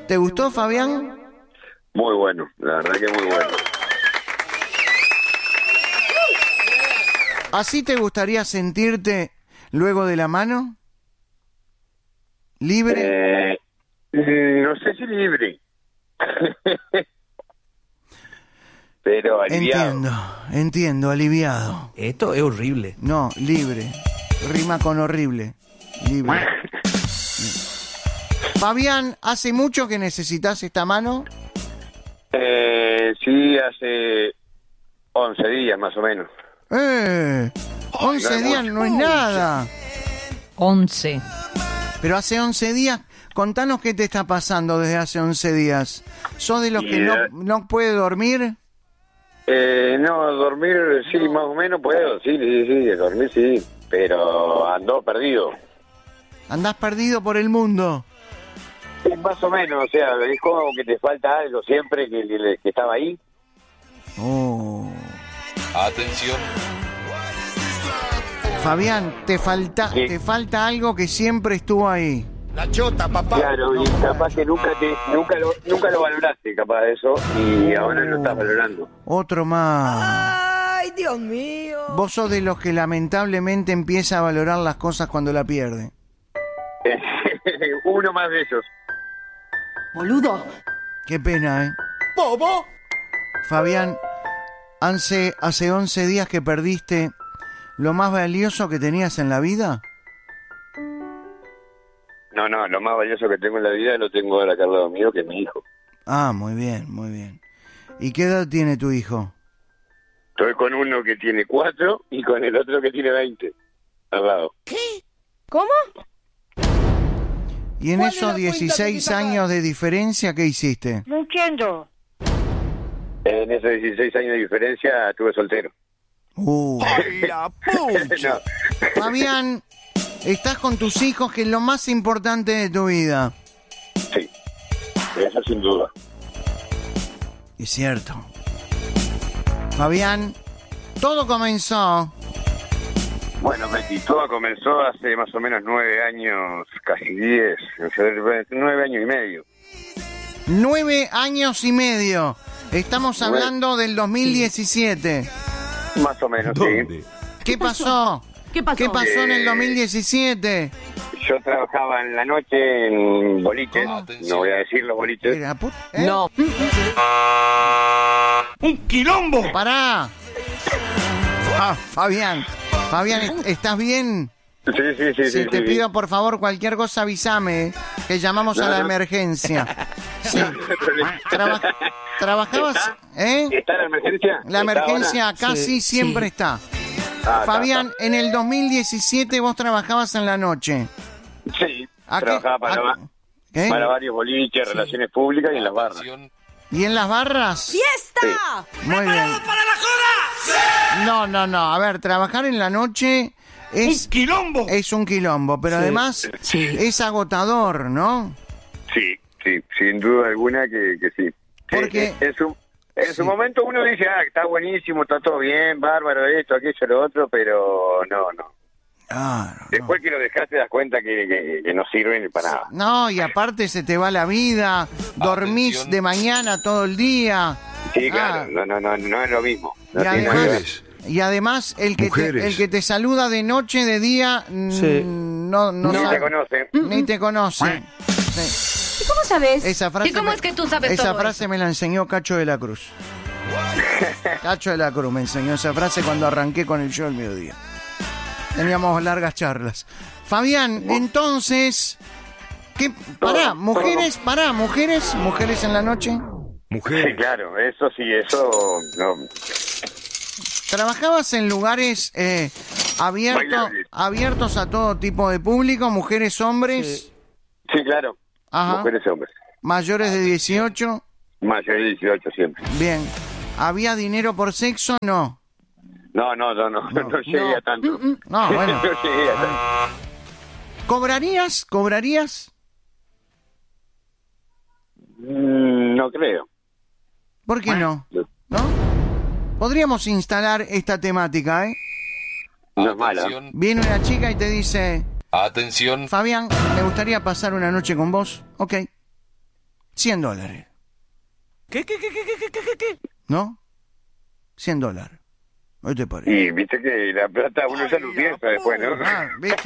¿Te gustó, Fabián? Muy bueno, la verdad que muy bueno. ¿Así te gustaría sentirte luego de la mano? ¿Libre? No sé si libre. Pero aliviado. Entiendo, aliviado. Esto es horrible. No, libre. Rima con horrible. Libre. Fabián, ¿hace mucho que necesitas esta mano? Sí, hace 11 días más o menos. 11 días no es nada. 11. Pero hace 11 días, contanos qué te está pasando desde hace 11 días. ¿Sos de los que no puede dormir? No, dormir sí, más o menos puedo, sí, dormir sí, pero ando perdido. ¿Andás perdido por el mundo? Sí, más o menos, o sea, es como que te falta algo siempre que estaba ahí. Oh. Atención. Fabián, te falta algo que siempre estuvo ahí. La chota, papá. Claro, y capaz que nunca lo valoraste, capaz de eso, y ahora lo estás valorando. Otro más. ¡Ay, Dios mío! Vos sos de los que lamentablemente empieza a valorar las cosas cuando la pierde. Uno más de ellos. ¡Boludo! Qué pena, ¿eh? ¿Bobo? Fabián, hace 11 días que perdiste lo más valioso que tenías en la vida. No, lo más valioso que tengo en la vida lo tengo ahora acá al lado mío, que es mi hijo. Ah, muy bien, muy bien. ¿Y qué edad tiene tu hijo? Estoy con uno que tiene 4 y con el otro que tiene 20 al lado. ¿Cómo? ¿Y en esos 16 años de diferencia qué hiciste? No entiendo. En esos 16 años de diferencia estuve soltero. ¡Ay, la pucha! No. Fabián, estás con tus hijos, que es lo más importante de tu vida. Sí, eso sin duda. Es cierto. Fabián, todo comenzó. Bueno, Betty, todo comenzó hace más o menos 9 años, casi 10, 9 años y medio. 9 años y medio. Estamos hablando del 2017. Más o menos, sí. ¿Qué pasó? ¿Qué pasó? ¿Qué pasó en el 2017? Yo trabajaba en la noche en boliches, no voy a decir los boliches. Era ¿eh? No. ¡Un quilombo! ¡Pará! Fabián, ¿estás bien? Sí. Si te pido por favor cualquier cosa avísame, que llamamos a la emergencia. Sí. ¿Trabajabas? ¿Está la emergencia? La emergencia acá sí siempre está. Fabián, en el 2017 vos trabajabas en la noche. Sí, ¿A qué? trabajaba para varios boliches, relaciones públicas y en las barras. ¿Y en las barras? ¡Fiesta! Muy bien. ¡Para la joda! No. A ver, trabajar en la noche es... ¡Un quilombo! Es un quilombo, pero además es agotador, ¿no? Sí, sin duda alguna que sí. Porque... En su momento uno dice, está buenísimo, está todo bien, bárbaro, esto, aquello, lo otro, pero no. Después que lo dejaste te das cuenta que no sirve ni para nada. No, y aparte se te va la vida, dormís de mañana todo el día. Sí, claro, no es lo mismo. Y además el que te saluda de noche, de día, no te conoce. Ni te conoce. Sí. ¿Y cómo sabes? Esa frase ¿Y cómo es que tú sabes esa todo frase eso? me la enseñó Cacho de la Cruz. Cacho de la Cruz me enseñó esa frase cuando arranqué con el show al mediodía. Teníamos largas charlas. Fabián, entonces... mujeres en la noche. Sí, claro, eso no. ¿Trabajabas en lugares abiertos a todo tipo de público, mujeres, hombres? Sí, claro. Ajá. Mujeres y hombres. ¿Mayores de 18? Mayores de 18 siempre. Bien. ¿Había dinero por sexo? No. No llegué a tanto. No, bueno. No llegué a tanto. ¿Cobrarías? No creo. ¿Por qué no? ¿No? Podríamos instalar esta temática, ¿eh? No es mala. Viene una chica y te dice... Atención. Fabián, me gustaría pasar una noche con vos. Ok. $100. ¿Qué? ¿No? $100. ¿Qué te parece? Y viste que la plata uno ya lo piensa después, ¿no? Ah, ¿viste?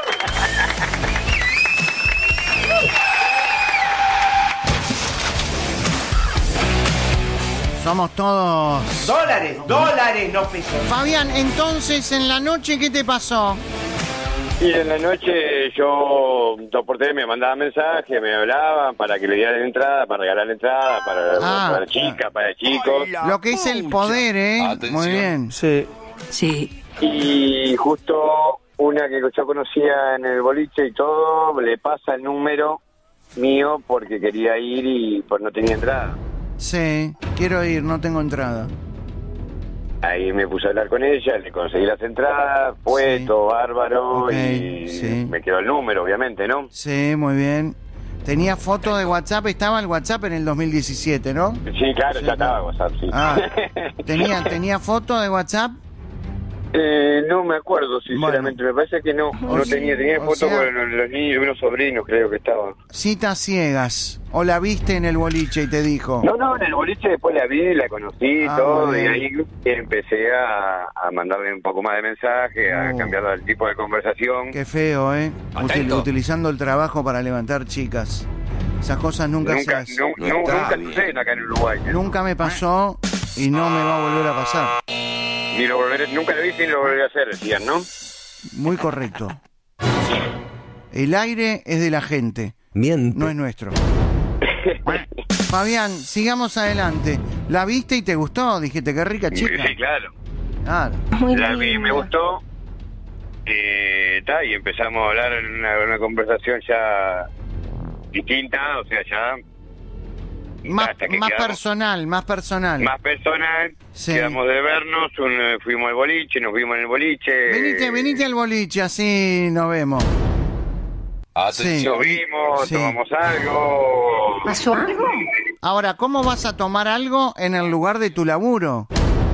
Somos todos... Dólares, no pesos. Fabián, entonces en la noche, ¿qué te pasó? Y en la noche yo, 2x3 me mandaban mensajes, me hablaban para que le dieran entrada, para regalar entrada, para chicas, para chicos. Lo que es el poder, ¿eh? Atención. Muy bien. Sí. Y justo una que yo conocía en el boliche y todo, le pasa el número mío porque quería ir y pues no tenía entrada. Sí, quiero ir, no tengo entrada. Ahí me puse a hablar con ella, le conseguí las entradas, fue Sí. todo bárbaro Ok, y sí. me quedó el número, obviamente, ¿no? Sí, muy bien. Tenía foto de WhatsApp, estaba el WhatsApp en el 2017, ¿no? Sí, claro, Sí, ya estaba claro. WhatsApp, sí. Ah, ¿tenía foto de WhatsApp? No me acuerdo, sinceramente, me parece que no tenía o fotos sea- con los niños, unos sobrinos creo que estaban. Citas ciegas. ¿O la viste en el boliche y te dijo? No, en el boliche después la vi, la conocí, Ah, todo, muy y bien. ahí empecé a mandarle un poco más de mensaje, a cambiar el tipo de conversación. Qué feo, ¿eh? Atento. Utilizando el trabajo para levantar chicas. Esas cosas nunca se hacen. Nunca suceden acá en Uruguay. Nunca me pasó y no me va a volver a pasar. Nunca lo hice y lo volveré a hacer, decían, ¿no? Muy correcto. El aire es de la gente, Miente. no es nuestro. Fabián, sigamos adelante. ¿La viste y te gustó? Dijiste, qué rica chica. Sí, claro. Claro. Muy La vi, lindo. me gustó. Y empezamos a hablar en una conversación ya distinta, o sea, ya... Más hasta que personal, más quedamos- personal. Más personal, Sí. quedamos de vernos, fuimos al boliche, nos vimos en el boliche. Venite al boliche, así nos vemos. Atención. Nos vimos, Sí. tomamos algo. ¿Pasó algo? Ahora, ¿cómo vas a tomar algo en el lugar de tu laburo?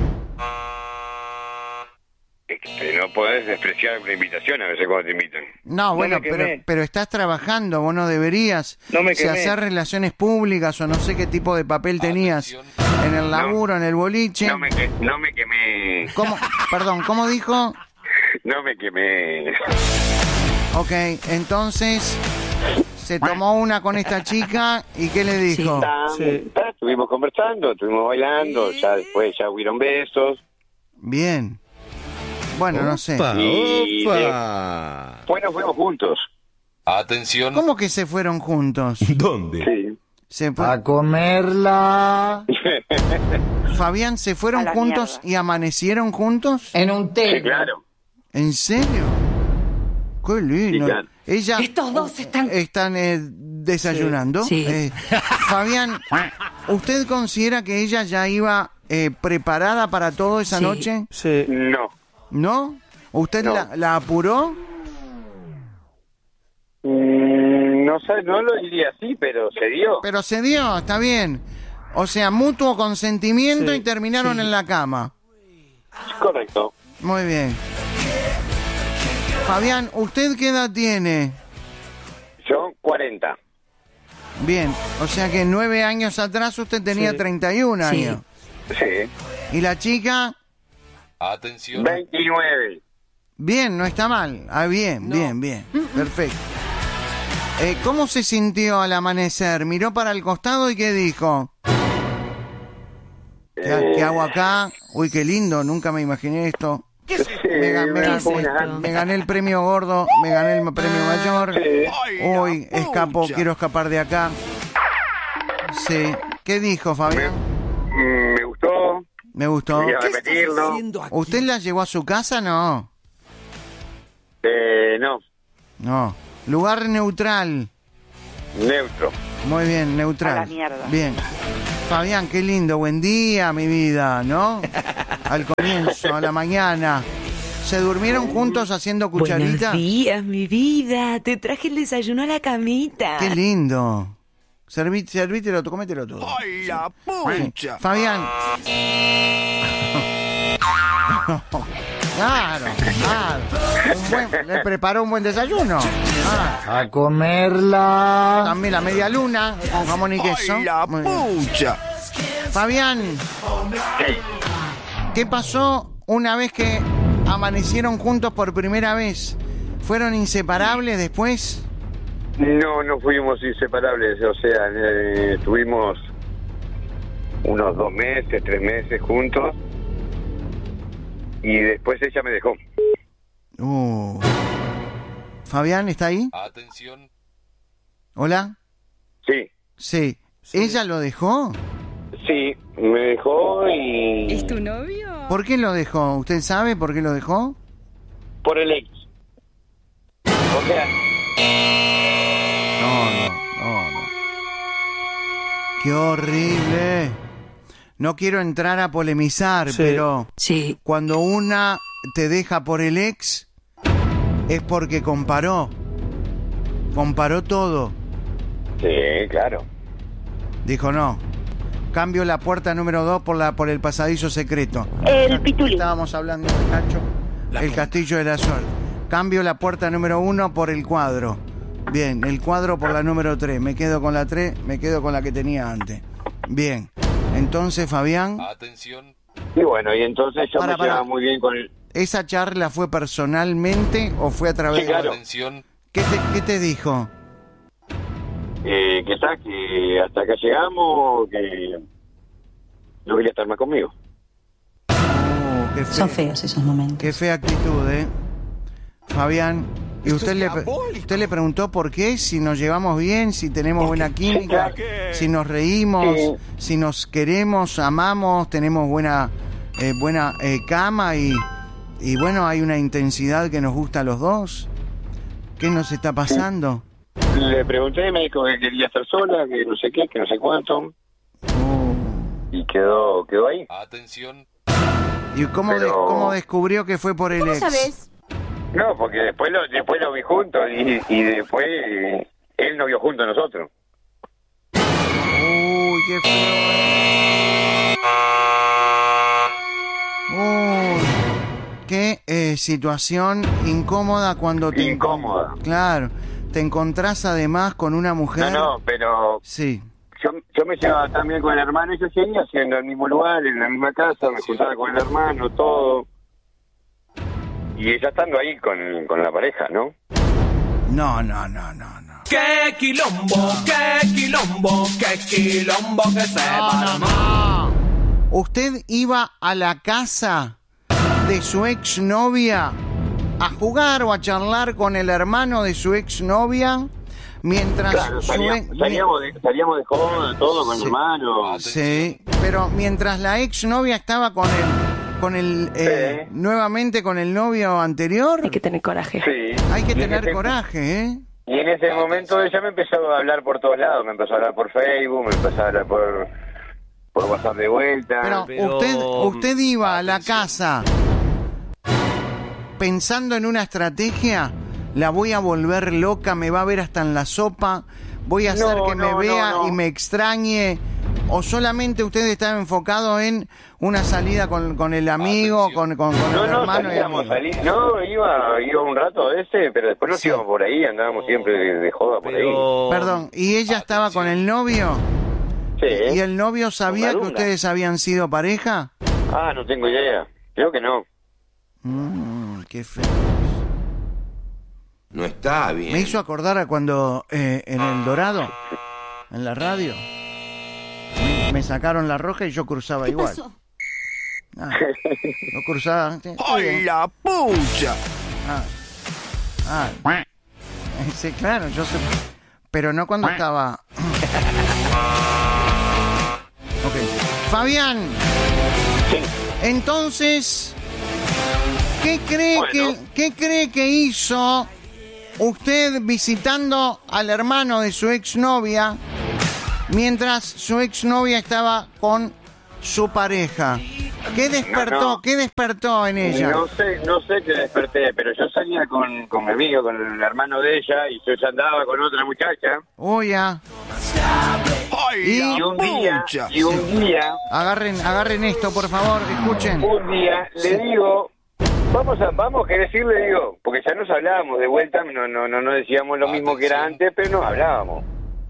No podés despreciar una invitación a veces cuando te invitan. No, bueno, me quemé. pero estás trabajando, vos no deberías. No me Si quemé. hacer relaciones públicas o no sé qué tipo de papel tenías Atención. en el laburo, en el boliche. No me quemé. ¿Cómo? Perdón, ¿cómo dijo? No me quemé. Ok, entonces se tomó una con esta chica y ¿qué le dijo? Estuvimos conversando, estuvimos bailando, ya después ya hubieron besos. Bien. Bueno, no sé. Y Opa. después nos fuimos juntos. Atención. ¿Cómo que se fueron juntos? ¿Dónde? Sí. Se fue- A comerla Fabián, ¿se fueron A la juntos y amanecieron juntos? en un té. Sí, claro. ¿En serio? Qué lindo. Sí, claro. Ella Estos dos están... están desayunando. Sí. Fabián, ¿usted considera que ella ya iba preparada para todo esa Sí. noche? Sí. No. ¿No? ¿Usted No. la apuró? No sé, no lo diría así, pero se dio. Pero se dio, está bien. O sea, mutuo consentimiento Sí, y terminaron en la cama. Correcto. Muy bien. Fabián, ¿usted qué edad tiene? Yo 40. Bien, o sea que 9 años atrás usted tenía Sí. 31 Sí. años. Sí. ¿Y la chica? Atención. 29. Bien, no está mal. Ah, bien, bien. Perfecto. ¿Cómo se sintió al amanecer? ¿Miró para el costado y qué dijo? ¿Qué hago acá? Uy, qué lindo, nunca me imaginé esto. Sí, Me una- es esto? Me gané el premio gordo, me gané el premio mayor. Sí. Uy, escapo, quiero escapar de acá. Sí. ¿Qué dijo, Fabián? Me gustó. Me gustó. Quería repetirlo. ¿Usted la llevó a su casa? No. No. No. Lugar neutral. Neutro. Muy bien, neutral. A la mierda. Bien. Fabián, qué lindo, buen día, mi vida, ¿no? Al comienzo, a la mañana. ¿Se durmieron juntos haciendo cucharita? Buenos días, mi vida. Te traje el desayuno a la camita. Qué lindo. Servítelo, comételo todo. ¡Ay, la Sí. pucha! Fabián. Claro. Le preparó un buen desayuno. A comerla. También la media luna con jamón y queso. ¡Ay, la Muy bien. pucha! Fabián, ¿qué pasó una vez que amanecieron juntos por primera vez? ¿Fueron inseparables después? No fuimos inseparables, o sea, estuvimos unos 2 meses, 3 meses juntos y después ella me dejó. Fabián, ¿está ahí? Atención. ¿Hola? Sí, Sí. ¿Ella lo dejó? sí, me dejó y... ¿Es tu novio? ¿Por qué lo dejó? ¿Usted sabe por qué lo dejó? Por el ex. O sea, No. Qué horrible. No quiero entrar a polemizar, pero Sí. cuando una te deja por el ex es porque comparó todo. sí, claro. Dijo no. Cambio la puerta número 2 por el pasadizo secreto. El pituli. Estábamos hablando de Cacho, el castillo de la suerte. Cambio la puerta número 1 por el cuadro. Bien, el cuadro por la número 3. Me quedo con la 3, me quedo con la que tenía antes. Bien. Entonces, Fabián, Atención. Y bueno, y entonces yo Para. me llevaba muy bien con él. ¿esa charla fue personalmente o fue a través Sí, claro. Atención. ¿Qué te dijo? Que está, que hasta acá llegamos, que no quería estar más conmigo. Qué Son fe, feos esos momentos. qué fea actitud, ¿eh? Fabián, ¿y usted le preguntó por qué? Si nos llevamos bien, si tenemos buena química, si nos reímos, Sí. si nos queremos, amamos, tenemos buena cama y bueno, hay una intensidad que nos gusta a los dos. ¿Qué nos está pasando? Le pregunté, me dijo que quería estar sola, que no sé qué, que no sé cuánto, y quedó ahí. Atención. ¿Y cómo, Pero- cómo descubrió que fue por el ex? ¿Sabes? No, porque después lo vi juntos y después él nos vio junto a nosotros. Uy, qué feo. Uy, qué situación incómoda cuando te... Incómoda. Claro, te encontrás además con una mujer... No, pero Sí. yo me llevaba también con el hermano, y yo seguía haciendo el mismo lugar, en la misma casa, me juntaba con el hermano, todo. Y ella estando ahí con la pareja, ¿no? No. ¡Qué quilombo, qué quilombo, qué quilombo que se va! ¿Usted iba a la casa de su exnovia a jugar o a charlar con el hermano de su exnovia? Mientras Claro, salíamos de joda, todo con Sí. el hermano. Sí, pero mientras la exnovia estaba con el Sí. nuevamente con el novio anterior, Hay que tener coraje. Sí. hay que Y en tener ese- coraje, ¿eh? Y en ese momento ella me empezó a hablar por todos lados, me empezó a hablar por Facebook, me empezó a hablar por WhatsApp de vuelta. Pero usted iba a la casa pensando en una estrategia, la voy a volver loca, me va a ver hasta en la sopa, voy a hacer que me vea y me extrañe, o solamente usted estaba enfocado en una salida con el amigo, con el hermano y amigo. Iba un rato a ese, pero después nos Sí. íbamos por ahí, andábamos siempre de joda por ahí. Perdón, ¿y ella estaba con el novio? Sí. ¿Y el novio sabía que Con la luna. ustedes habían sido pareja? No tengo idea. Creo que no. Qué feo. No está bien. Me hizo acordar a cuando en El Dorado, en la radio, me sacaron la roja y yo cruzaba igual. No cruzaba. Sí, está ¡Ay, bien. la pucha! Sí, claro, yo sé. Pero no cuando estaba. Ok. Fabián. Entonces, ¿qué cree que hizo usted visitando al hermano de su exnovia mientras su exnovia estaba con su pareja? ¿Qué despertó? No. ¿Qué despertó en ella? No sé qué desperté, pero yo salía con mi amigo, con el hermano de ella, y yo ya andaba con otra muchacha. Uy, ya. ¡Ay, Y- la Y un pucha! día, Agarren esto, por favor, escuchen. le digo, Vamos, que decirle, digo, porque ya nos hablábamos de vuelta, no decíamos lo mismo que era antes, pero nos hablábamos.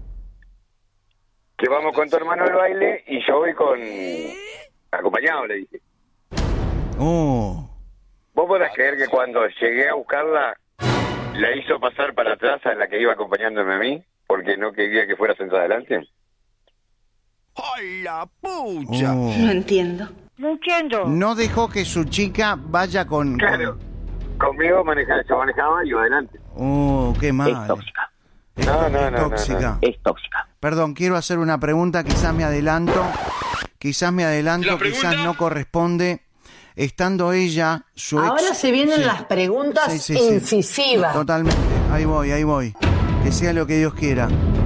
Que vamos con tu hermano al baile y yo voy con... acompañado, le dije. Oh. ¿Vos podés creer que cuando llegué a buscarla, la hizo pasar para atrás a la que iba acompañándome a mí? Porque no quería que fuera sentada adelante. ¡Ay, la pucha! Oh. No entiendo. No dejó que su chica vaya con... Claro. Conmigo yo manejaba y iba adelante. Oh, qué mal. Es tóxica. Es tóxica. No. Es tóxica. Perdón, quiero hacer una pregunta, quizás me adelanto, quizás no corresponde. Estando ella, su ex... Ahora se vienen las preguntas incisivas. Totalmente, ahí voy. Que sea lo que Dios quiera.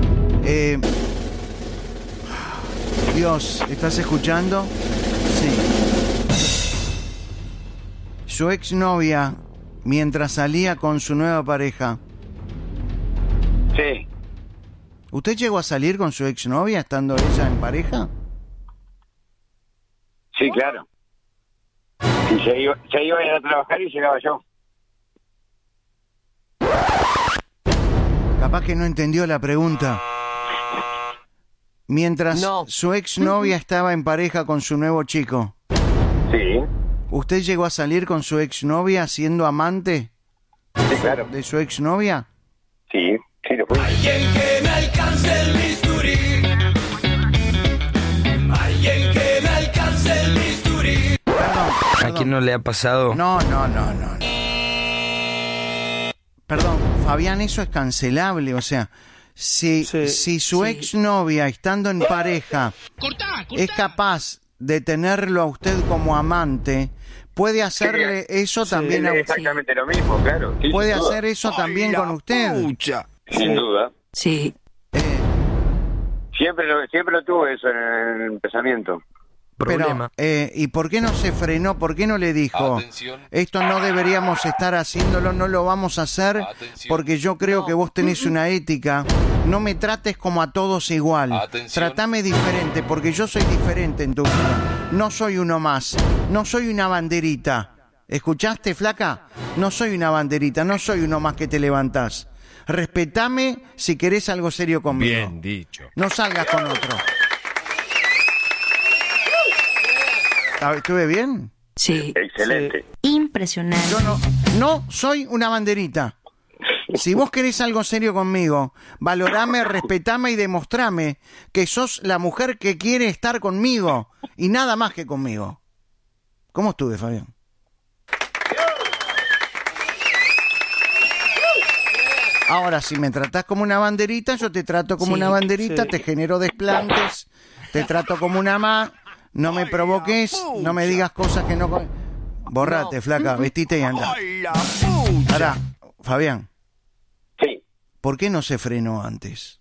Dios, ¿estás escuchando? Sí. Su exnovia, mientras salía con su nueva pareja. Sí. ¿Usted llegó a salir con su exnovia estando ella en pareja? Sí, claro. Y se iba a ir a trabajar y llegaba yo. Capaz que no entendió la pregunta. Mientras su exnovia estaba en pareja con su nuevo chico. Sí. ¿Usted llegó a salir con su exnovia siendo amante? Sí, claro. ¿De su exnovia? Sí, lo fui. Alguien que me alcance el bisturí. Alguien que me alcance el bisturí. Perdón. ¿A quién no le ha pasado? No. Perdón, Fabián, eso es cancelable, o sea, si su exnovia, estando en pareja, es capaz de tenerlo a usted como amante, puede hacerle eso también a usted. Exactamente lo mismo, claro. Sí, puede hacer eso también con usted. Pucha. Sin duda. Sí. Siempre lo tuve eso en el pensamiento. Problema. Pero, ¿y por qué no se frenó? ¿Por qué no le dijo, Atención. esto no deberíamos estar haciéndolo, no lo vamos a hacer, Atención. porque yo creo que vos tenés una ética, no me trates como a todos igual, Atención. tratame diferente, porque yo soy diferente en tu vida, no soy uno más, no soy una banderita, ¿escuchaste, flaca? No soy una banderita, no soy uno más que te levantás, respetame si querés algo serio conmigo. Bien dicho. No salgas con otro. ¿Estuve bien? Sí. Excelente. Impresionante. Yo no soy una banderita. Si vos querés algo serio conmigo, valorame, respetame y demostrame que sos la mujer que quiere estar conmigo y nada más que conmigo. ¿Cómo estuve, Fabián? Ahora, si me tratás como una banderita, yo te trato como una banderita, te genero desplantes, te trato como una más. No me provoques, no me digas cosas que no... Borrate, flaca, vestite y anda. ¡Ay, la pucha! Ahora, Fabián, Sí. ¿por qué no se frenó antes?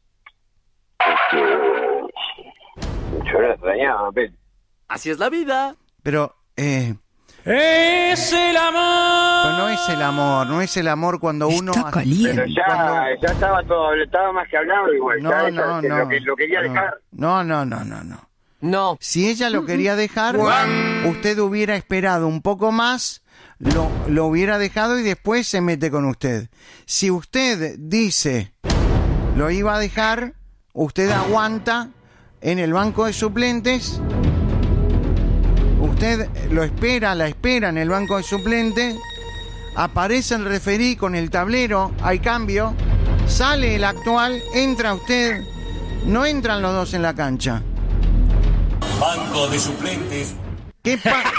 Yo la extrañaba, pero... Así es la vida. Pero, ¡Es el amor! pero no es el amor cuando uno... Está caliente. Pero ya estaba todo, estaba más que hablado igual. No, ya no, eso, no. Lo quería dejar. No. No. Si ella lo quería dejar, usted hubiera esperado un poco más, lo hubiera dejado y después se mete con usted. Si usted dice lo iba a dejar, usted aguanta en el banco de suplentes, usted la espera en el banco de suplentes, aparece el referí con el tablero, hay cambio, sale el actual, entra usted, no entran los dos en la cancha. Banco de suplentes. ¿Qué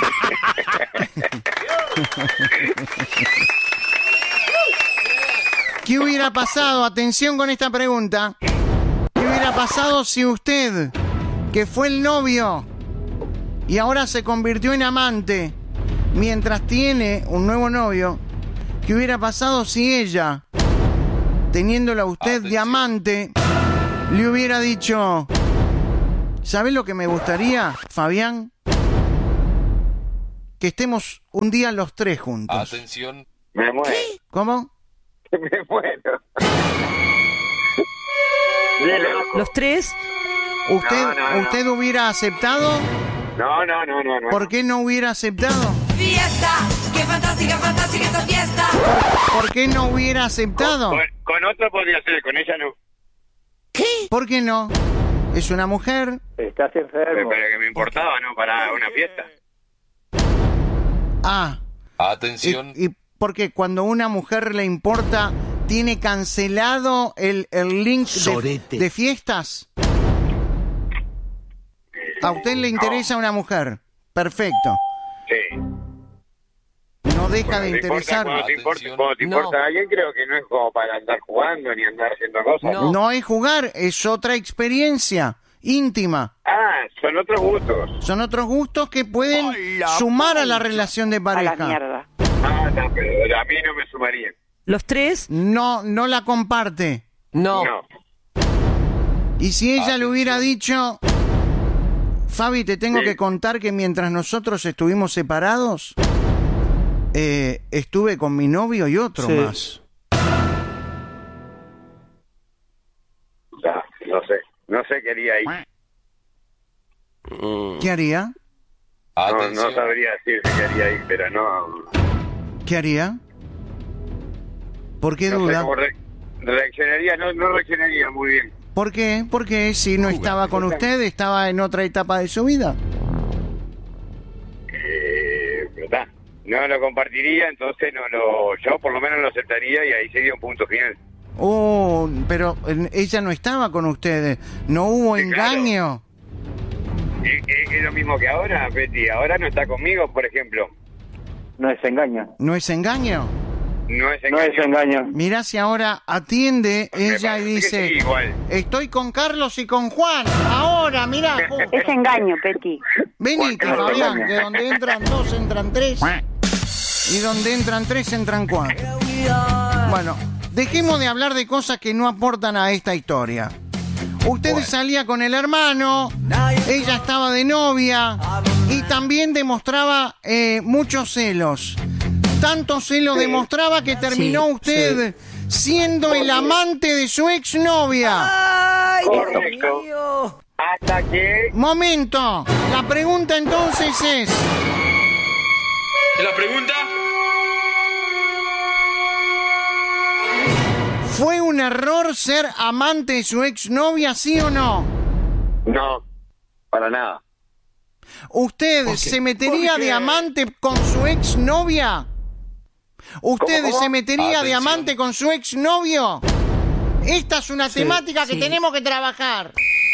¿Qué hubiera pasado? Atención con esta pregunta. ¿Qué hubiera pasado si usted, que fue el novio y ahora se convirtió en amante, mientras tiene un nuevo novio, qué hubiera pasado si ella, teniéndola a usted de amante, le hubiera dicho... ¿Sabés lo que me gustaría, Fabián? Que estemos un día los tres juntos. Atención. Me muero. ¿Cómo? Me muero. Los tres. ¿Usted hubiera aceptado? No. ¿Por qué no hubiera aceptado? Fiesta, que fantástica, fantástica esta fiesta. ¿Por qué no hubiera aceptado? Con otro podría ser, con ella no. ¿Por qué no? Es una mujer. Estás enfermo. Pero que me importaba, ¿no? Para una fiesta. Ah. Atención. ¿Y por qué cuando una mujer le importa tiene cancelado el link de fiestas? ¿A usted le interesa una mujer? Perfecto. Sí. No deja de interesar. Cuando te importa alguien, creo que no es como para andar jugando ni andar haciendo cosas. No es jugar, es otra experiencia íntima. Ah, son otros gustos. Son otros gustos que pueden sumar a la relación de pareja. A la mierda. Ah, no, pero a mí no me sumarían. ¿Los tres? No la comparte. No. Y si ella le hubiera dicho, Fabi, te tengo que contar que mientras nosotros estuvimos separados, estuve con mi novio y otro más. No sé qué haría ahí. ¿Qué haría? No sabría decirte qué haría ahí, pero no... ¿Qué haría? ¿Por qué no duda? Sé cómo reaccionaría, no reaccionaría muy bien. ¿Por qué? Porque si no estaba con usted, estaba en otra etapa de su vida. Pero está. No lo compartiría, entonces yo por lo menos lo aceptaría y ahí sería un punto final. Pero ella no estaba con ustedes, no hubo engaño. Es lo mismo que ahora, Betty. Ahora no está conmigo, por ejemplo. No es engaño. ¿No es engaño? No es engaño. Mirá si ahora atiende ella y dice, sí, igual. Estoy con Carlos y con Juan. Ahora, mirá. Es engaño, Petty. Venite, Fabián, que donde entran dos, entran tres. Y donde entran tres, entran cuatro. Bueno, dejemos de hablar de cosas que no aportan a esta historia. Usted salía con el hermano, ella estaba de novia y también demostraba muchos celos. Tanto celo demostraba que terminó usted siendo el amante de su exnovia. ¡Ay, Correcto. Dios mío! Hasta que... Momento, la pregunta entonces es... ¿La pregunta? ¿Fue un error ser amante de su exnovia, sí o no? No, para nada. ¿Usted se metería de amante con su exnovia? ¿Usted ¿Cómo? se metería de Atención. amante con su exnovio? Esta es una temática que tenemos que trabajar.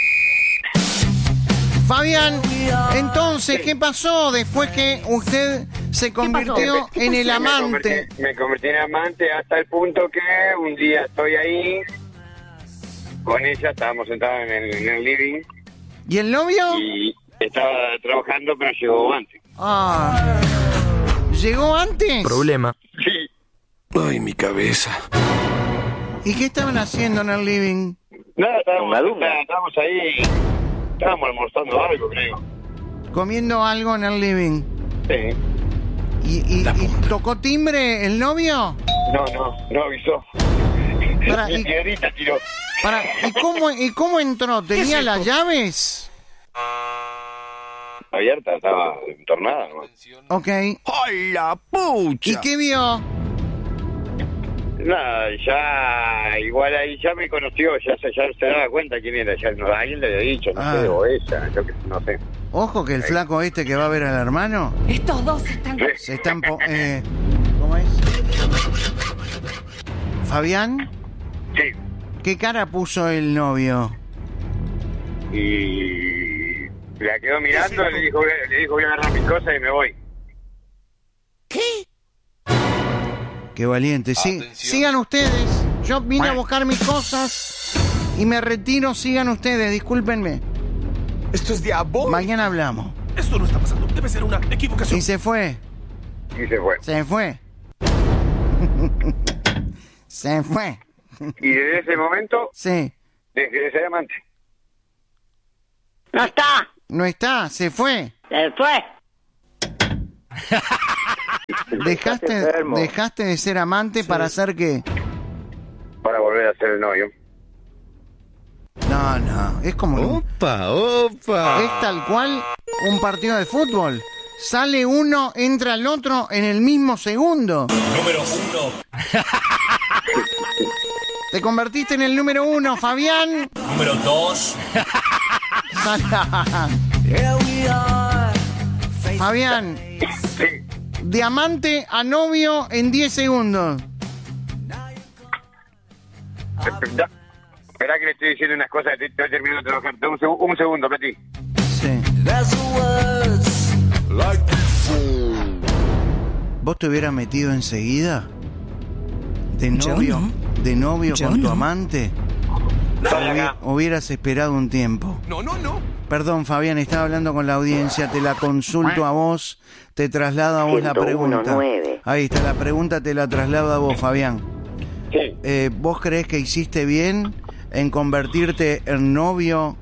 Fabián, entonces, ¿qué pasó después que usted se convirtió en el amante? Me convertí en amante hasta el punto que un día estoy ahí con ella, estábamos sentados en el living. ¿Y el novio? Y estaba trabajando, pero llegó antes. ¿Llegó antes? Problema. Sí. Ay, mi cabeza. ¿Y qué estaban haciendo en el living? Nada, estábamos ahí, estábamos almorzando algo, creo. ¿Comiendo algo en el living? Sí. ¿Y tocó timbre el novio? No avisó. ¿Y piedrita tiró. ¿Y cómo entró? ¿Tenía las llaves? Abierta, estaba entornada, ¿no? Ok. ¡Ay, la pucha! ¿Y qué vio? Nada, ya, igual ahí ya me conoció, ya se daba cuenta quién era, ya alguien le había dicho, no sé, o ella, yo que no sé. Ojo que el flaco este que va a ver al hermano, Estos dos están... se están... ¿Cómo es? ¿Fabián? Sí. ¿Qué cara puso el novio? Y la quedó mirando, le dijo voy a agarrar mis cosas y me voy. Qué valiente. Sí, Atención. sigan ustedes. Yo vine a buscar mis cosas y me retiro. Sigan ustedes, discúlpenme. Esto es diabólico. Mañana hablamos. Esto no está pasando. Debe ser una equivocación. Y se fue. Y se fue. Se fue. Se fue. Y desde ese momento Sí. dejé de ser amante. No está. No está, se fue. Se fue. Dejaste de ser amante para hacer qué? Para volver a ser el novio. No, es como... ¡Opa! Es tal cual un partido de fútbol. Sale uno, entra el otro en el mismo segundo. Número 1. Te convertiste en el número 1, Fabián. Número 2. Fabián, Sí. diamante a novio en 10 segundos. Esperá que le estoy diciendo unas cosas, estoy terminando de trabajar. Un segundo, Peti. Sí. ¿Vos te hubieras metido enseguida? ¿De novio? ¿De novio con tu amante? Hubieras esperado un tiempo. No. Perdón, Fabián, estaba hablando con la audiencia, te la consulto a vos, te traslado a vos la pregunta. 101.9. Ahí está, la pregunta te la traslado a vos, Fabián. Sí. ¿Vos creés que hiciste bien en convertirte en novio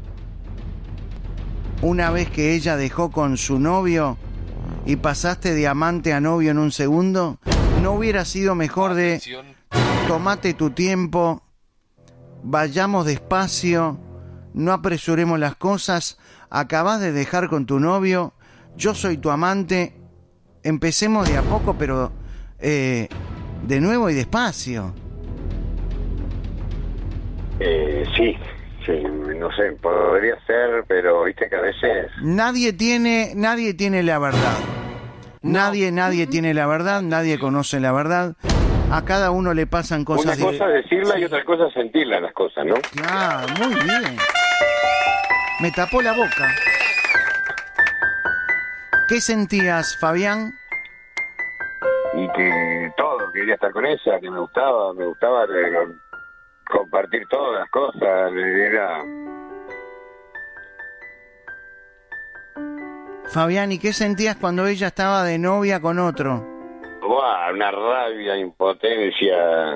una vez que ella dejó con su novio y pasaste de amante a novio en un segundo? ¿No hubiera sido mejor de tomate tu tiempo, vayamos despacio, no apresuremos las cosas, acabás de dejar con tu novio, yo soy tu amante, empecemos de a poco, pero de nuevo y despacio? Sí, no sé, podría ser, pero viste que a veces... Nadie tiene la verdad. Nadie tiene la verdad, nadie conoce la verdad. A cada uno le pasan cosas. Una cosa es decirla y otra cosa es sentirla las cosas, ¿no? Claro, muy bien. Me tapó la boca. ¿Qué sentías, Fabián? Y que todo, quería estar con ella, que me gustaba compartir todas las cosas, era... Fabián, ¿y qué sentías cuando ella estaba de novia con otro? Buah, una rabia, impotencia,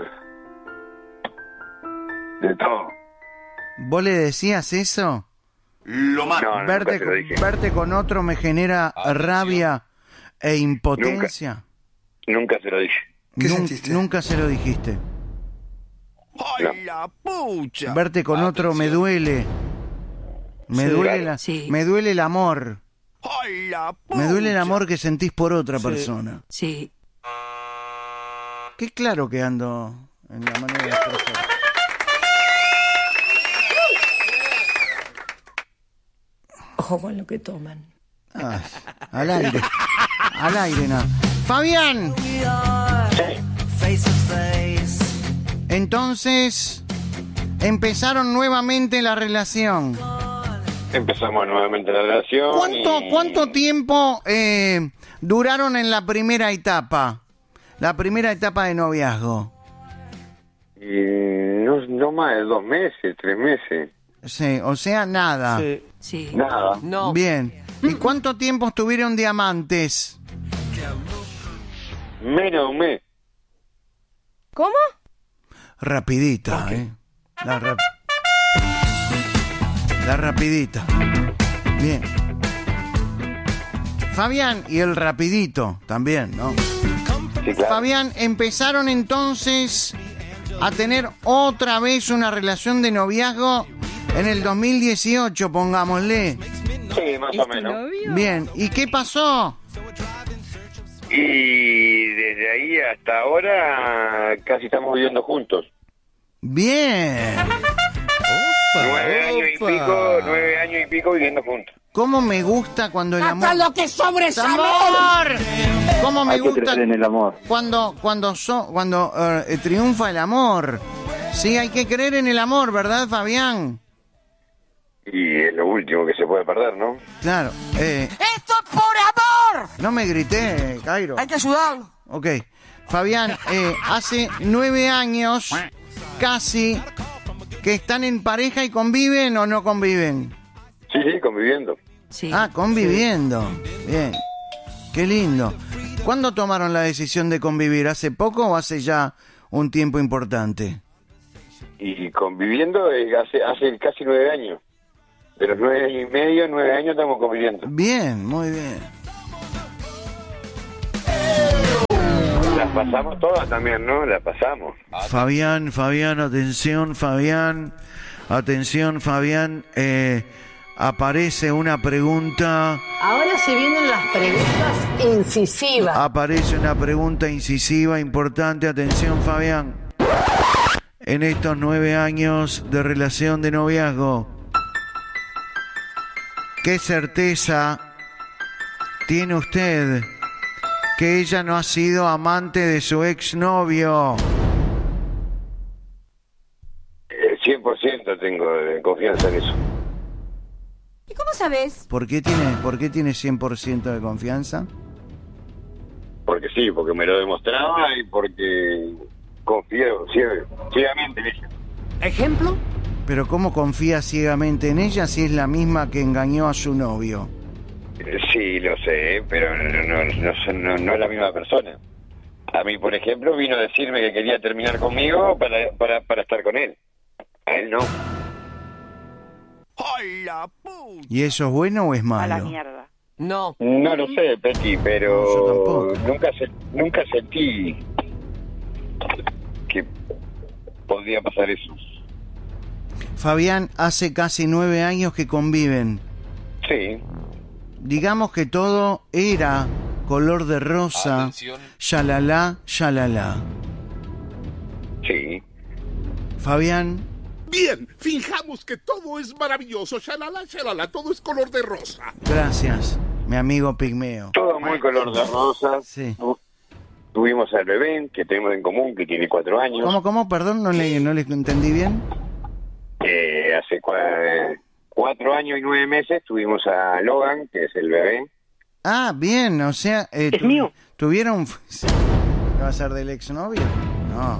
de todo. ¿Vos le decías eso? Lo más. No, nunca se lo dije. Verte con otro me genera rabia e impotencia. Nunca se lo dije. ¿Qué sentiste? Nunca se lo dijiste. ¡Ay, la pucha! Verte con otro me duele. Me duele Sí. me duele el amor. ¡Ay, la pucha! Me duele el amor que sentís por otra persona. Sí. Qué claro que ando en la manera de expresar. Ojo con lo que toman. Ay, al aire. Al aire, no. Fabián. Entonces, empezaron nuevamente la relación. Empezamos nuevamente la relación. ¿Cuánto tiempo duraron en la primera etapa? La primera etapa de noviazgo. Y no más de 2 meses, 3 meses. Sí, o sea, nada. Sí. Nada. Bien. ¿Y cuánto tiempo estuvieron diamantes? Menos de un mes. ¿Cómo? Rapidita, La rapidita. Bien. Fabián y el rapidito también, ¿no? Sí, claro. Fabián, empezaron entonces a tener otra vez una relación de noviazgo en el 2018, pongámosle. Sí, más o menos. Bien, ¿y qué pasó? Y desde ahí hasta ahora casi estamos viviendo juntos. Bien. 9 años y pico viviendo juntos. ¿Cómo me gusta cuando el amor... lo que sobre es ¡Amor! ¿Cómo me Hay que gusta creer en el amor. cuando triunfa el amor? Sí, hay que creer en el amor, ¿verdad, Fabián? Y es lo último que se puede perder, ¿no? Claro. ¡Esto es por amor! No me grité, Cairo. Hay que ayudarlo. Ok. Fabián, hace 9 años, casi, que están en pareja y conviven o no conviven. Sí, conviviendo. Sí. Ah, conviviendo. Bien. Qué lindo. ¿Cuándo tomaron la decisión de convivir? ¿Hace poco o hace ya un tiempo importante? Y conviviendo hace casi 9 años. De los 9 años y medio, 9 años estamos conviviendo. Bien, muy bien. Las pasamos todas también, ¿no? Las pasamos. Fabián, atención, Fabián. aparece una pregunta. Ahora se vienen las preguntas incisivas. Aparece una pregunta incisiva, importante. Atención, Fabián. En estos 9 años de relación de noviazgo, ¿qué certeza tiene usted que ella no ha sido amante de su exnovio? 100% tengo confianza en eso. ¿Y cómo sabes? ¿Por qué tiene 100% de confianza? Porque sí, porque me lo demostraba y porque confío ciegamente en ella. ¿Ejemplo? Pero ¿cómo confía ciegamente en ella si es la misma que engañó a su novio? Sí, lo sé, pero no es la misma persona. A mí, por ejemplo, vino a decirme que quería terminar conmigo para estar con él. A él no. ¡Ay, la puta! ¿Y eso es bueno o es malo? A la mierda. No. No lo sé, Petty, pero No, yo tampoco. nunca sentí que podía pasar eso. Fabián, hace casi 9 años que conviven. Sí. Digamos que todo era color de rosa. Atención. Shalala, shalala. Sí. Fabián, Bien, finjamos que todo es maravilloso. Shalala, shalala, todo es color de rosa. gracias, mi amigo Pigmeo. Todo muy color de rosa. Sí. Tuvimos al bebé que tenemos en común, que tiene 4 años. ¿Cómo? Perdón, no le entendí bien. Hace 4 años y 9 meses tuvimos a Logan, que es el bebé. Ah, bien, o sea... Es mío. ¿Tuvieron...? ¿Qué va a ser del exnovio? No.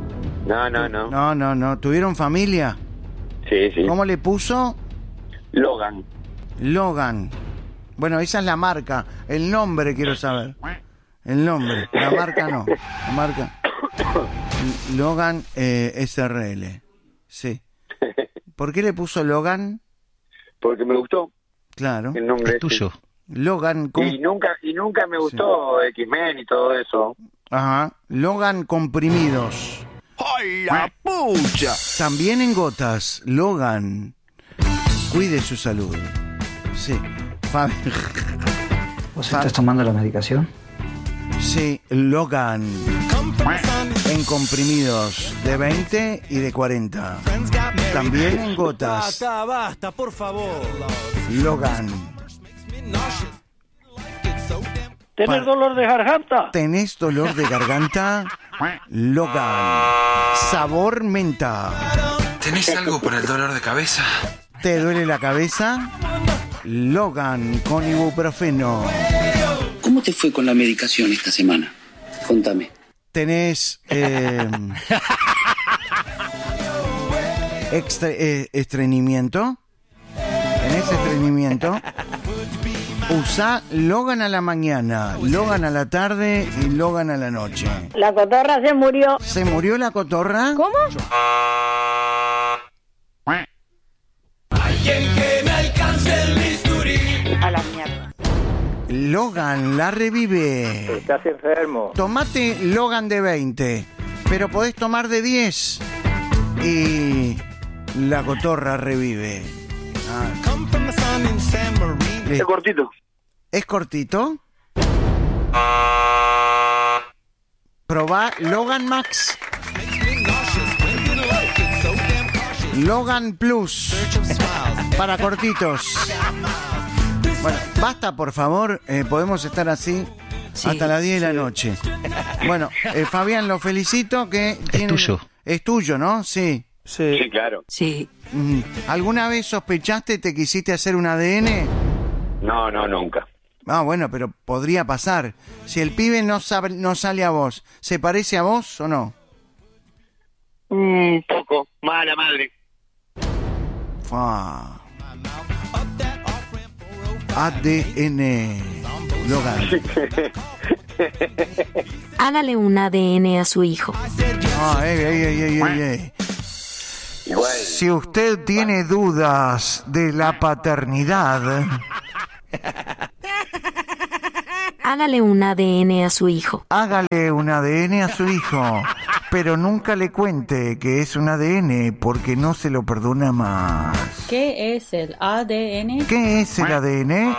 No. ¿Tuvieron familia? Sí. ¿Cómo le puso? Logan. Logan. Bueno, esa es la marca. El nombre quiero saber. El nombre. La marca no. La marca. Logan SRL. Sí. ¿Por qué le puso Logan? Porque me gustó Claro. el nombre. Es tuyo. Logan con... Y nunca me gustó X-Men y todo eso. Ajá. Logan comprimidos. ¡Ay, la pucha! También en gotas. Logan. Cuide su salud. Sí. ¿Vos estás tomando la medicación? Sí, Logan. En comprimidos de 20 y de 40. También en gotas. Basta, por favor. Logan. ¿Tenés dolor de garganta? ¿Tenés dolor de garganta? Logan. Sabor menta. ¿Tenés algo para el dolor de cabeza? ¿Te duele la cabeza? Logan con ibuprofeno. ¿Cómo te fue con la medicación esta semana? Contame. ¿Tenés estreñimiento? ¿Tenés estreñimiento? Usa Logan a la mañana, Logan a la tarde y Logan a la noche. La cotorra se murió. ¿Se murió la cotorra? ¿Cómo? A la mierda. Logan la revive. Estás enfermo. Tomate Logan de 20, pero podés tomar de 10 y la cotorra revive. Es cortito. ¿Es cortito? Probá Logan Max. Logan Plus. Para cortitos. Bueno, basta, por favor. Podemos estar así hasta las 10 de la noche. Bueno, Fabián, lo felicito que tiene... tuyo. Es tuyo, ¿no? Sí. Sí, claro. Sí. ¿Alguna vez sospechaste, te quisiste hacer un ADN? No, nunca. Ah, bueno, pero podría pasar. Si el pibe no sale a vos, ¿se parece a vos o no? Un poco. Mala madre. Fua. ADN. Logan. Hágale un ADN a su hijo. Ey. Igual. Si usted tiene dudas de la paternidad, Hágale un ADN a su hijo. hágale un ADN a su hijo. pero nunca le cuente que es un ADN porque no se lo perdona más. ¿Qué es el ADN? ¿Qué es el ADN?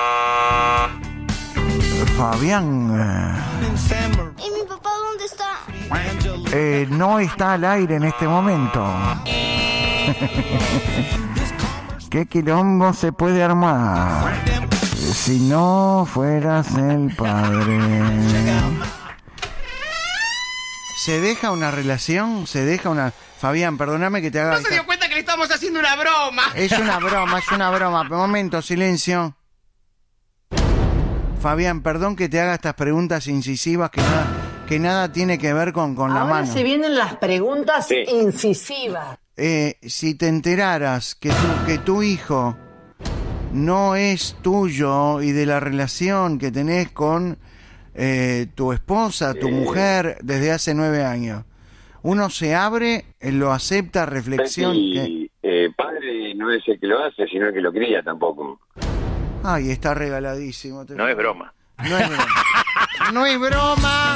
Fabián. ¿Y mi papá dónde está? No está al aire en este momento. ¿Qué quilombo se puede armar si no fueras el padre? ¿Se deja una relación? ¿Se deja una...? Fabián, perdóname que te haga... ¿No se dio cuenta que le estamos haciendo una broma? Es una broma. Momento, silencio. Fabián, perdón que te haga estas preguntas incisivas que nada tiene que ver con la mano. Ahora se vienen las preguntas incisivas. Si te enteraras que tu hijo no es tuyo y de la relación que tenés con tu esposa, tu mujer, desde hace 9 años, uno se abre, lo acepta, reflexión... Padre no es el que lo hace, sino el que lo cría tampoco. Ay, está regaladísimo. No es broma. No es broma. No es broma.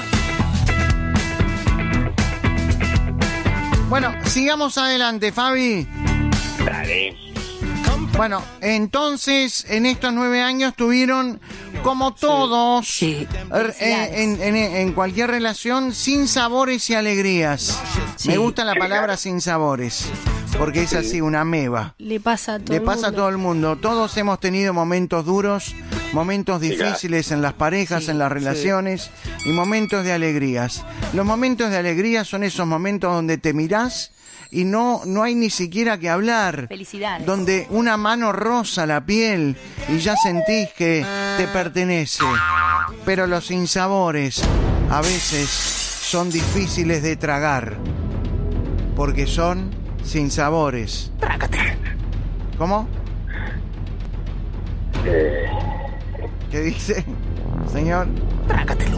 Bueno, sigamos adelante, Fabi. Dale. Bueno, entonces, en estos 9 años tuvieron, como todos, en cualquier relación, sinsabores y alegrías. Me gusta la palabra sinsabores, porque es así, una ameba. Le pasa a todo el mundo. Le pasa a todo el mundo. Todos hemos tenido momentos duros, momentos difíciles en las parejas, en las relaciones, y momentos de alegrías. Los momentos de alegría son esos momentos donde te mirás y no hay ni siquiera que hablar. Felicidades. Donde una mano roza la piel y ya sentís que te pertenece. Pero los sinsabores a veces son difíciles de tragar, porque son sinsabores. Trácate. ¿Cómo? ¿Qué dice, señor? Trácatelo.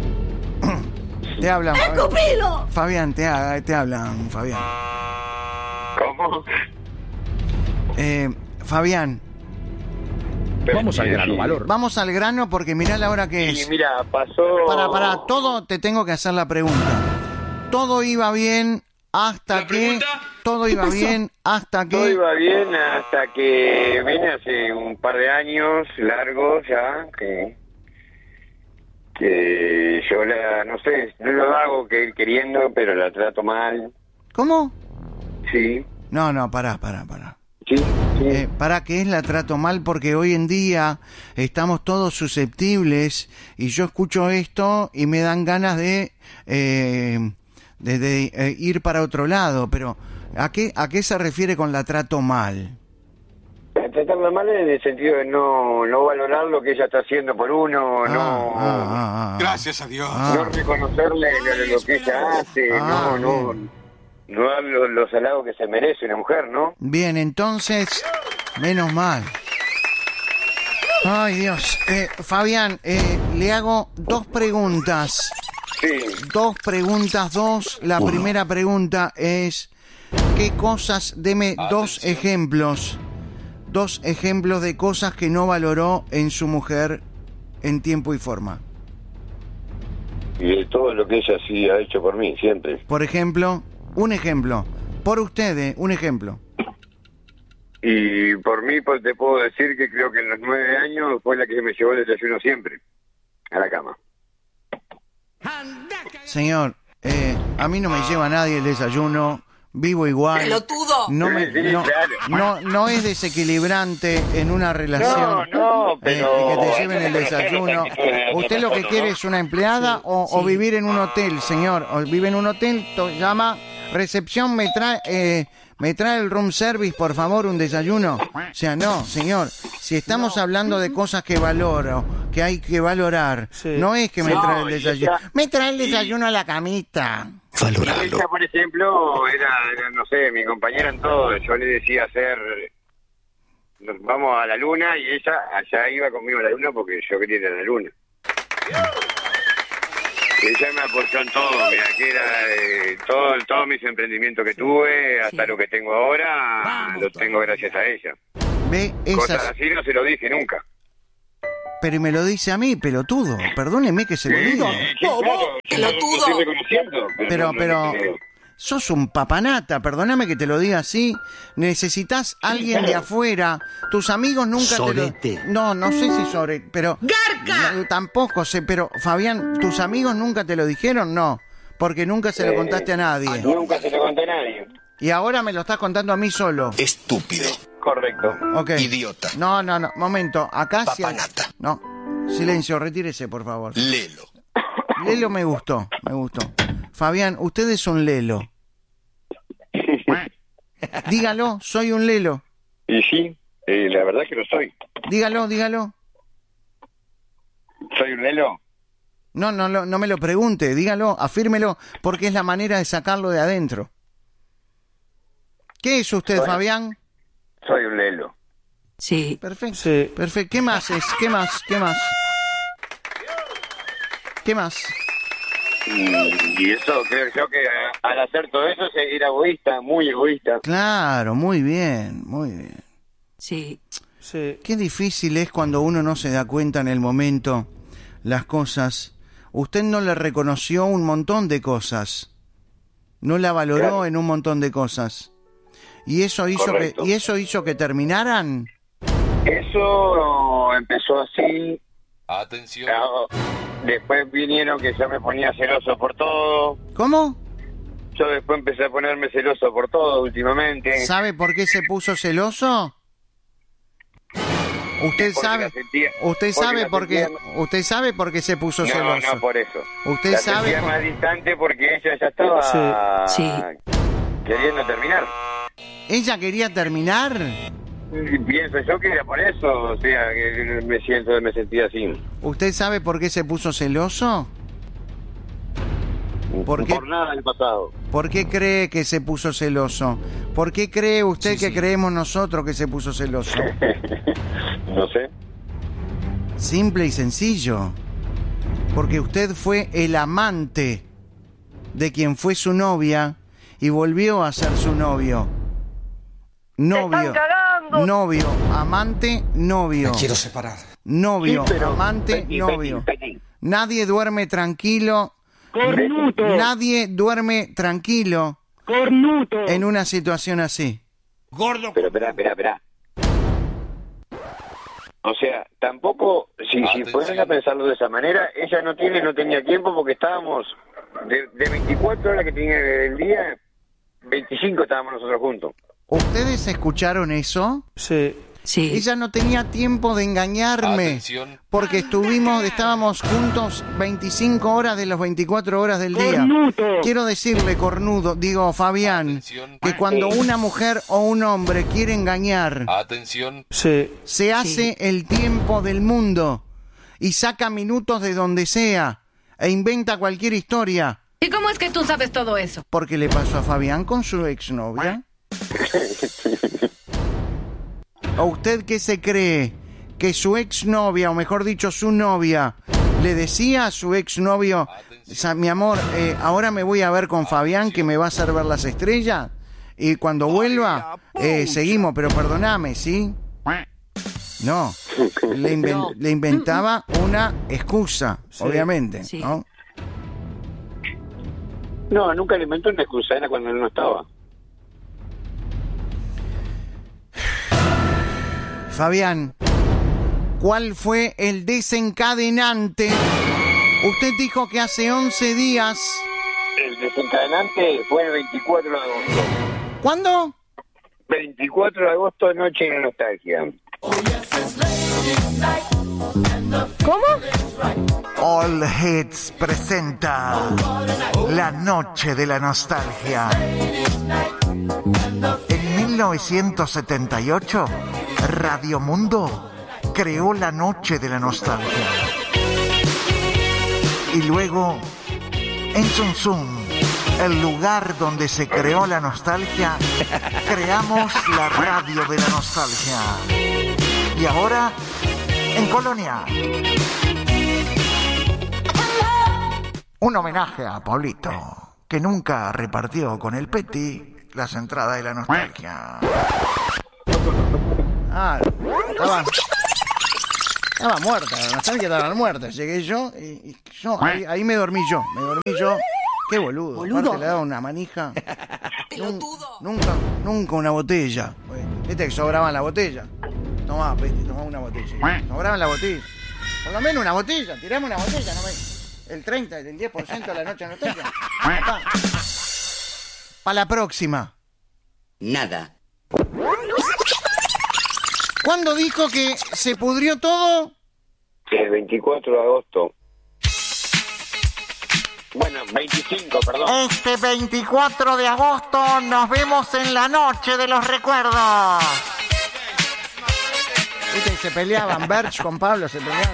Te hablan, ¡Escupilo! Fabián, te hablan, Fabián. ¿Cómo? Fabián. Vamos al grano, valor. Vamos al grano porque mirá la hora que es. Sí, mira, pasó... Para, todo te tengo que hacer la pregunta. Todo iba bien hasta que... Todo iba bien hasta que... Todo iba bien hasta que vine hace un par de años largos ya, que yo no sé, no lo hago que él queriendo, pero la trato mal. ¿Cómo? Sí. No, pará. Sí. ¿Para qué es la trato mal? Porque hoy en día estamos todos susceptibles y yo escucho esto y me dan ganas de ir para otro lado, pero ¿a qué se refiere con la trato mal? Tratarla mal en el sentido de no valorar lo que ella está haciendo por uno, Gracias a Dios. No reconocerle lo que ella hace, no dar los halagos que se merece una mujer, ¿no? Bien, entonces, menos mal. Ay, Dios. Fabián, le hago 2 preguntas. Sí. 2 preguntas. La primera pregunta es, ¿qué cosas? Deme 2 ejemplos. 2 ejemplos de cosas que no valoró en su mujer en tiempo y forma. Y de todo lo que ella sí ha hecho por mí, siempre. Por ejemplo, un ejemplo. Por ustedes, un ejemplo. Y por mí, pues te puedo decir que creo que en los 9 años fue la que me llevó el desayuno siempre a la cama. Señor, a mí no me lleva nadie el desayuno. Vivo igual. ¡Pelotudo! No es desequilibrante en una relación. Pero... que te lleven el desayuno. ¿Usted lo que quiere es una empleada o vivir en un hotel, señor? O vive en un hotel, llama recepción, me trae el room service, por favor, un desayuno. O sea, no, señor. Si estamos hablando de cosas que valoro, que hay que valorar, no es que me trae el desayuno. Me trae el desayuno a la camita. Valorarlo. Ella, por ejemplo, era, no sé, mi compañera en todo. Yo le decía nos vamos a la luna y ella allá iba conmigo a la luna porque yo quería ir a la luna. Ella me apoyó en todo, mira, que era todos mis emprendimientos que tuve, hasta lo que tengo ahora, lo tengo gracias a ella. ¿Ve? Cosas así no se lo dije nunca. Pero y me lo dice a mí, pelotudo. Perdóneme que se lo diga. Pelotudo. Estoy reconociendo. Pero sos un papanata, perdóname que te lo diga así. Necesitas alguien de afuera. Tus amigos nunca Sorete. No sé si sorete, pero... ¡Garca! Tampoco sé, pero Fabián, ¿tus amigos nunca te lo dijeron? No, porque nunca se lo contaste a nadie. Nunca se lo conté a nadie. Y ahora me lo estás contando a mí solo. Estúpido. Correcto. Okay. Idiota. No, momento, acá sí... Papanata. No, silencio, retírese, por favor. Lelo. Lelo me gustó. Fabián, usted es un lelo. Dígalo, soy un lelo. Y sí, la verdad que lo soy. Dígalo. ¿Soy un lelo? No me lo pregunte, dígalo, afírmelo, porque es la manera de sacarlo de adentro. ¿Qué es usted, Fabián? Soy un lelo. Sí. Perfecto. Sí. Perfecto. ¿Qué más es? ¿Qué más? Y eso creo yo que al hacer todo eso era egoísta, muy egoísta. Claro, muy bien. Sí. Qué difícil es cuando uno no se da cuenta en el momento las cosas. Usted no le reconoció un montón de cosas. No la valoró en un montón de cosas. ¿Y eso hizo que terminaran? Eso empezó así. Atención. Después vinieron que yo me ponía celoso por todo. ¿Cómo? Yo después empecé a ponerme celoso por todo últimamente. ¿Sabe por qué se puso celoso? ¿Usted sabe por qué se puso celoso? No, por eso. ¿Usted la sabe sentía más distante porque ella ya estaba queriendo terminar. ¿Ella quería terminar? Pienso yo que era por eso, o sea, que me sentía así. ¿Usted sabe por qué se puso celoso? Por nada del pasado. ¿Por qué cree que se puso celoso? ¿Por qué cree usted que creemos nosotros que se puso celoso? No sé. Simple y sencillo. Porque usted fue el amante de quien fue su novia y volvió a ser su novio. Novio, amante, novio. Me quiero separar. Novio, amante, novio. Nadie duerme tranquilo. Cornuto. Nadie duerme tranquilo. Cornuto. En una situación así. Gordo. Pero espera. O sea, tampoco, si fueran a pensarlo de esa manera, ella no tenía tiempo porque estábamos de 24 horas que tenía el día, 25 estábamos nosotros juntos. ¿Ustedes escucharon eso? Sí. Ella no tenía tiempo de engañarme. Atención. Porque estábamos juntos 25 horas de las 24 horas del día. Cornuto. Quiero decirle, Fabián, Atención. que cuando una mujer o un hombre quiere engañar, Atención. se hace el tiempo del mundo y saca minutos de donde sea e inventa cualquier historia. ¿Y cómo es que tú sabes todo eso? Porque le pasó a Fabián con su exnovia. ¿O usted qué se cree? ¿Que su exnovia, o mejor dicho, su novia, le decía a su exnovio, mi amor, ahora me voy a ver con Fabián que me va a hacer ver las estrellas? Y cuando vuelva, seguimos, pero perdóname, ¿sí? No, le inventaba una excusa, obviamente, ¿no? No, nunca le inventó una excusa, era cuando él no estaba. Fabián, ¿cuál fue el desencadenante? Usted dijo que hace 11 días... El desencadenante fue el 24 de agosto. ¿Cuándo? 24 de agosto, noche de nostalgia. ¿Cómo? All Hits presenta La Noche de la Nostalgia. En 1978, Radio Mundo creó La Noche de la Nostalgia. Y luego, en Zum Zum, el lugar donde se creó la nostalgia, creamos la Radio de la Nostalgia. Y ahora, en Colonia, un homenaje a Pablito, que nunca repartió con el Peti las entradas de la nostalgia. Estaba muerta, no sabía que estaban muertas. Llegué yo y yo, ahí me dormí yo. Qué boludo. Aparte le daba una manija. Nunca una botella. Viste que sobraban la botella. Tomá una botella. Sobraban la botella. Por lo menos una botella, tirame una botella, no me... El 30, el 10% de la noche no tenga. Para la próxima. Nada. ¿Cuándo dijo que se pudrió todo? El 24 de agosto. Bueno, 25, perdón. Este 24 de agosto nos vemos en la noche de los recuerdos. ¿Viste? Y se peleaban, Berch con Pablo se peleaban.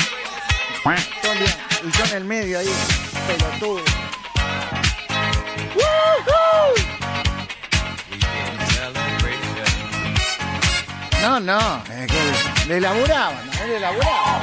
Y yo en el medio ahí, pelotudo. No, le elaboraban.